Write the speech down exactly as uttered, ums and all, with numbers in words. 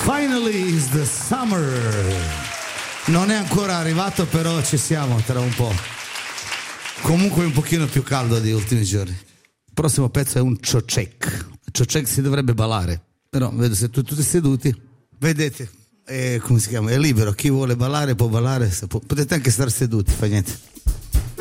Finally is the summer. Non è ancora arrivato, però ci siamo tra un po'. Comunque è un pochino più caldo degli ultimi giorni. Il prossimo pezzo è un Ciocek. Ciocek si dovrebbe ballare, però vedo se tutti, tutti seduti. Vedete, è, come si chiama? È libero, chi vuole ballare può ballare, può, potete anche stare seduti, fa niente.